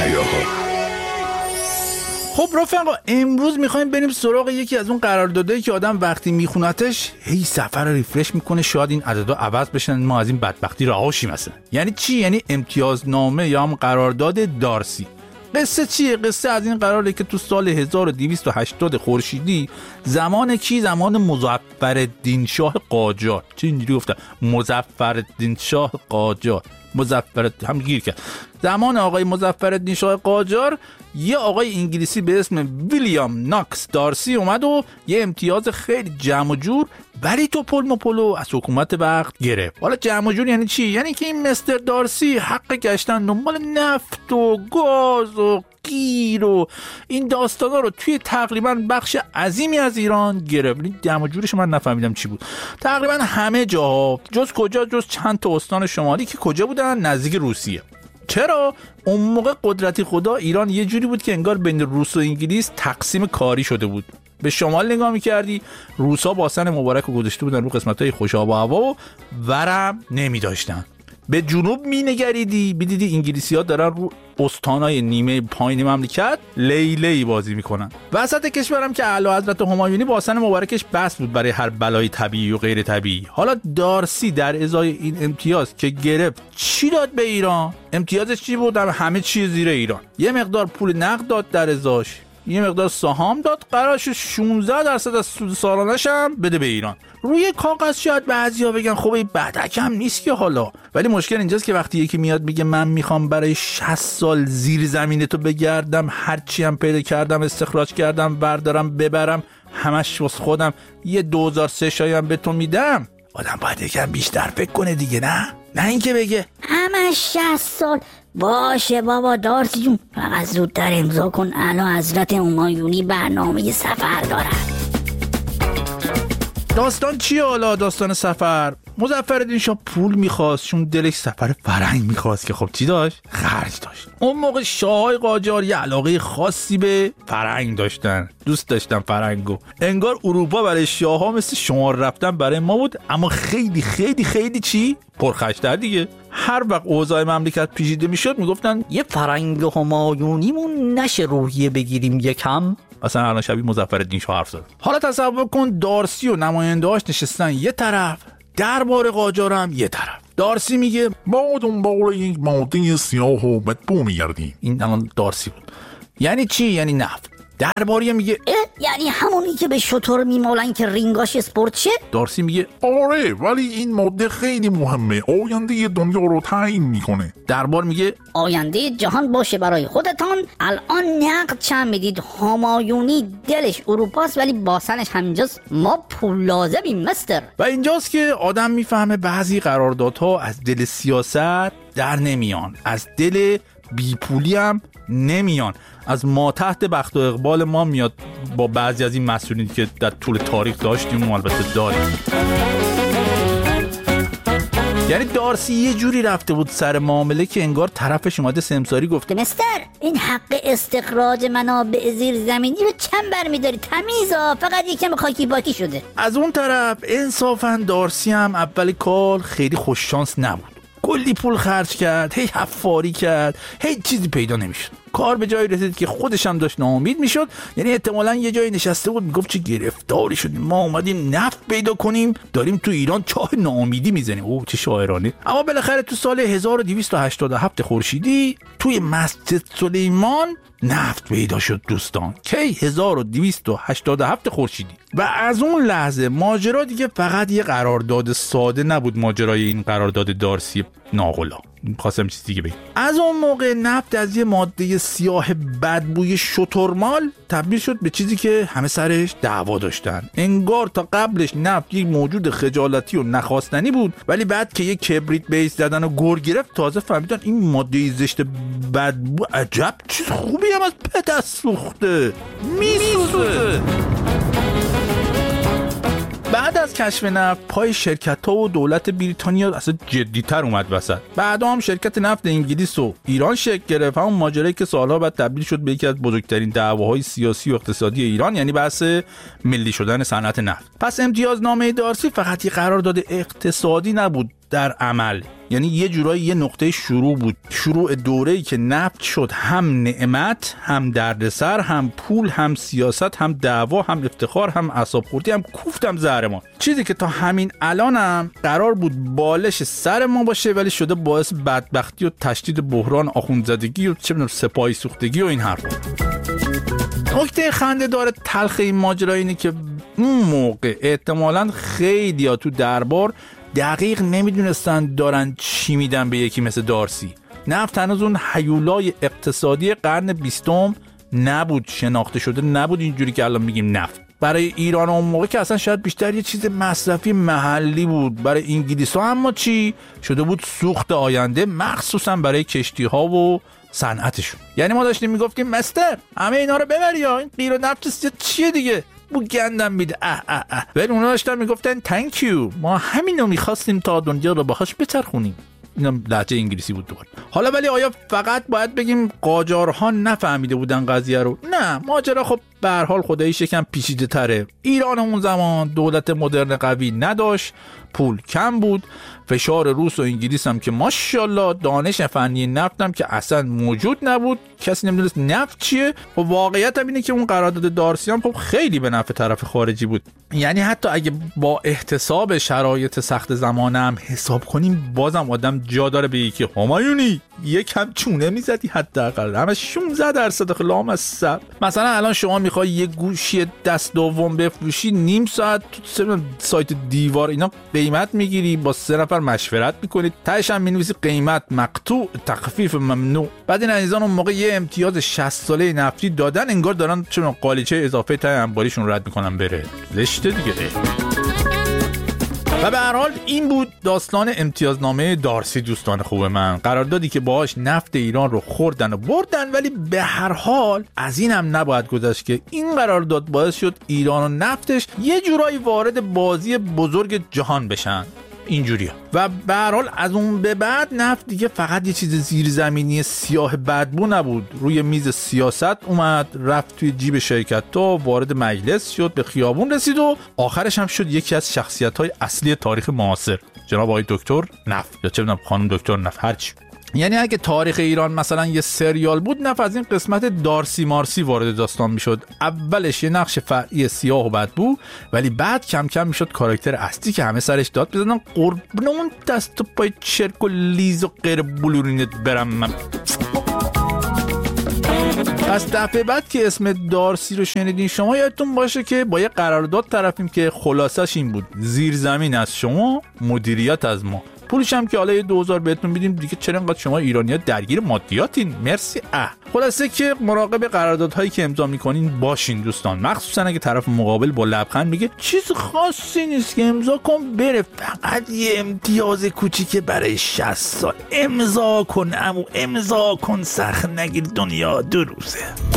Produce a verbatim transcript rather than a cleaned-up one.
هیاها. خب رفقا، امروز میخوایم بریم سراغ یکی از اون قراردادایی که آدم وقتی میخونتش هی سفر رو ریفرش میکنه، شاید این عددا عوض بشن، ما از این بدبختی رها شیم. مثلا یعنی چی؟ یعنی امتیازنامه یا هم قرارداد دارسی. قصه چیه؟ قصه از این قراره که تو سال هزار و دویست و هشتاد خورشیدی، زمان کی؟ زمان مظفرالدین شاه قاجار. چه اینجوری گفتم؟ مظفرالدین شاه قاجار. مظفر هم گیر کرد. زمان آقای مظفرالدین شاه قاجار، یه آقای انگلیسی به اسم ویلیام ناکس دارسی اومد و یه امتیاز خیلی جمع و جور ولی تو پل مپلو از حکومت وقت گرفت. حالا جمع و جور یعنی چی؟ یعنی که این مستر دارسی حق گشتن دنبال نفت و گاز و گیر و این داستانا رو توی تقریبا بخش عظیمی از ایران گرفت. جمع و جورش من نفهمیدم چی بود. تقریبا همه جاها، جز کجا؟ جز چند تا استان شمالی که کجا بودن؟ نزدیک روسیه. چرا؟ اون موقع قدرتی خدا ایران یه جوری بود که انگار بین روس و انگلیس تقسیم کاری شده بود. به شمال نگاه می‌کردی، روسا باسن مبارک رو گذاشته بودن رو قسمت‌های خوش آب و هوا و ورم نمی‌داشتن. به جنوب می‌نگریدی، می‌دیدی انگلیسی‌ها دارن رو استانای نیمه پایین مملکت لیلی بازی میکنن. وسط کشورم که اعلیحضرت همایونی باسن مبارکش بس بود برای هر بلای طبیعی و غیر طبیعی. حالا دارسی در ازای این امتیاز که گرفت چی داد به ایران؟ امتیازش چی بود؟ همه چی زیر ایران. یه مقدار پول نقد داد در ازاش، یه مقدار سهام داد، قرارش شانزده درصد از سود سالانش هم بده به ایران. روی کاغذ شاید بعضیا بگن خب این بدکم نیست که حالا، ولی مشکل اینجاست که وقتی یکی میاد میگه من میخوام برای شصت سال زیر زمین تو بگردم، هرچی هم پیدا کردم استخراج کردم بردارم ببرم، همش واسه خودم، یه دو هزار و سه شایم به تو میدم، آدم باید یکم بیشتر فکر کنه دیگه. نه نه اینکه بگه همش شصت سال. باشه بابا دارسی جون، فقط زودتر امضا کن، اعلی حضرت همایونی برنامه سفر دارن. داستان چیه حالا؟ داستان سفر. مظفرالدین شاه پول میخواست چون دلش سفر فرنگ میخواست که خب چی داشت؟ خرج داشت. اون موقع شاههای قاجار یه علاقه خاصی به فرنگ داشتن، دوست داشتن فرنگو. انگار اروپا برای شاهها مثل شمار رفتن برای ما بود، اما خیلی خیلی خیلی چی؟ پرخرج‌تر دیگه. هر وقت اوضاع مملکت پیچیده میشد میگفتن یه فرنگ همایونیمون نشه روحیه بگیریم یکم. اصلا الان شبیه مظفرالدین شاه حرف زد. حالا تصور کن دارسی و نماینده‌هاش نشستن یه طرف، دربار قاجار هم یه طرف. دارسی میگه ما دنبال یک ماده سیاه و بدبو میگردیم. این الان دارسی بود. یعنی چی؟ یعنی نفت. درباری میگه یعنی همونی که به شطور میمالن که رینگاش اسپورت شه؟ دارسی میگه آره ولی این ماده خیلی مهمه، آینده دنیا رو تعیین میکنه. دربار میگه آینده جهان باشه برای خودتان. الان نقد چند میدید؟ همایونی دلش اروپاست ولی باسنش همینجاست، ما پول لازمیم مستر. و اینجاست که آدم میفهمه بعضی قراردادها از دل سیاست در نمیان، از دل بیپولی هم نمیان، از ما تحت بخت و اقبال ما میاد با بعضی از این مسئولین که در طول تاریخ داشتیم و البته داریم. یعنی دارسی یه جوری رفته بود سر معامله که انگار طرفش اومده سمساری گفته مستر این حق استخراج منابع زیر زمینی رو چند برمیداری؟ تمیزا، فقط یکم خاکی باکی شده. از اون طرف انصافا دارسی هم اول کار خیلی خوش شانس نبود. کلی پول خرج کرد، هی حفاری کرد، هی چیزی پیدا نمیشد. کار به جایی رسید که خودش هم داشت ناامید میشد. یعنی احتمالاً یه جایی نشسته بود میگفت چه گرفتاری شدیم، ما اومدیم نفت پیدا کنیم داریم تو ایران چاه ناامیدی میزنیم. اوه چه شاعرانه. اما بالاخره تو سال هزار و دویست و هشتاد و هفت خورشیدی توی مسجد سلیمان نفت پیدا شد دوستان. کی؟ هزار و دویست و هشتاد و هفت خورشیدی. و از اون لحظه ماجرا دیگه فقط یه قرارداد ساده نبود، ماجرای این قرارداد دارسی ناقلا. خواستم چیز دیگه بگم. از اون موقع نفت از یه ماده سیاه بدبوی شترمال تبدیل شد به چیزی که همه سرش دعوا داشتن. انگار تا قبلش نفت یک موجود خجالتی و نخواستنی بود، ولی بعد که یک کبریت بیس زدن و گر گرفت تازه فهمیدن این ماده زشت بدبو عجب چیز خوبی هم از پدر سوخته میسوزه. بعد از کشف نفت پای شرکت‌ها و دولت بریتانیا اصلا جدی‌تر اومد وسط. بعدا هم شرکت نفت انگلیس و ایران شکل گرفت، همون ماجرایی که سالها بعد تبدیل شد به یکی از بزرگترین دعواهای سیاسی و اقتصادی ایران، یعنی بحث ملی شدن صنعت نفت. پس امتیازنامه دارسی فقط یک قرارداد اقتصادی نبود، در عمل. یعنی یه جورایی یه نقطه شروع بود، شروع دوره‌ای که نفت شد هم نعمت، هم دردسر، هم پول، هم سیاست، هم دعوا، هم افتخار، هم اعصاب خوردی، هم کوفت، هم زهرمار. چیزی که تا همین الانم قرار بود بالش سر ما باشه ولی شده باعث بدبختی و تشدید بحران آخوندزدگی و چه می‌دونم سپاهی سوختگی و این حرفا. نکته خنده‌دار تلخ این ماجرا اینه که اون موقع احتمالاً خیلی‌ها تو دربار دقیق نمیدونستن دارن چی میدن به یکی مثل دارسی. نفت هنوز اون هیولای اقتصادی قرن بیستم نبود، شناخته شده نبود اینجوری که الان میگیم نفت. برای ایران اون موقع که اصلا شاید بیشتر یه چیز مصرفی محلی بود. برای انگلیس‌ها اما چی شده بود؟ سوخت آینده، مخصوصا برای کشتی‌ها و صنعتشون. یعنی ما داشتیم میگفتیم مستر همه اینا رو ببری یا این غیر و نفت چیه دیگه بو گندم میده اه اه اه. ولی اونا داشتن میگفتن thank you، ما همینو میخواستیم تا دنیا رو باهاش بچرخونیم. اینم لهجه انگلیسی بود دوباره. حالا ولی آیا فقط باید بگیم قاجارها نفهمیده بودن قضیه رو؟ نه، ماجرا خب به هر حال خدایی شکم پیچیده تره. ایران اون زمان دولت مدرن قوی نداشت، پول کم بود، فشار روس و انگلیس هم که ماشاءالله، دانش فنی نفت هم که اصلا موجود نبود، کسی نمیدونست نفت چیه. و واقعیت هم اینه که اون قرارداد دارسیان خب خیلی به نفع طرف خارجی بود. یعنی حتی اگه با احتساب شرایط سخت زمانه هم حساب کنیم بازم آدم جا داره به یکی همایونی یکم چونه میزدی حداقل. همه شانزده درصد خلام از سب. مثلا الان شما میخوای یه گوشی دست دوم بفروشی، نیم ساعت تو سایت دیوار اینا قیمت میگیری، با سه نفر مشورت میکنید، تهش هم مینویسی قیمت مقطوع، تخفیف ممنوع. بعد این عزیزان اون موقع یه امتیاز شصت ساله نفتی دادن، انگار دارن چون قالیچه اضافه ته انباریشون رد میکنن بره. زشته دیگه. و به هر حال این بود داستان امتیازنامه دارسی دوستان خوب من. قراردادی که باهاش نفت ایران رو خوردن و بردن، ولی به هر حال از این هم نباید گذشت که این قرارداد باعث شد ایران و نفتش یه جورایی وارد بازی بزرگ جهان بشن. اینجوریه. و به هر حال از اون به بعد نفت دیگه فقط یه چیز زیرزمینی سیاه بدبو نبود، روی میز سیاست اومد، رفت توی جیب شرکت‌ها، وارد مجلس شد، به خیابون رسید و آخرش هم شد یکی از شخصیت‌های اصلی تاریخ معاصر، جناب آقای دکتر نفت یا چه می‌دونم خانم دکتر نفت هرچی. یعنی اگه تاریخ ایران مثلا یه سریال بود، نفت از این قسمت دارسی مارسی وارد داستان میشد. اولش یه نقش فرعی سیاه و بدبو، ولی بعد کم کم میشد کاراکتر اصلی که همه سرش داد بزنن قربون اون دست و پای چرک و لیز و غیر بلورینت برم من. پس دفعه بعد که اسم دارسی رو شنیدین شما یادتون باشه که با یه قرارداد طرفیم که خلاصش این بود: زیرزمین از شما، مدیریت از ما. پولش هم که حالا یه دوزار بهتون میدیم دیگه. چرا انقدر شما ایرانی‌ها درگیر مادیاتین؟ مرسی. اه خلاصه که مراقب قراردادهایی که امضا میکنین باشین دوستان، مخصوصا اگه طرف مقابل با لبخند میگه چیز خاصی نیست که امضا کن بره، فقط یه امتیاز کوچیکه برای شصت سال، امضا کن عمو، امضا کن، سخت نگیر، دنیا دو روزه.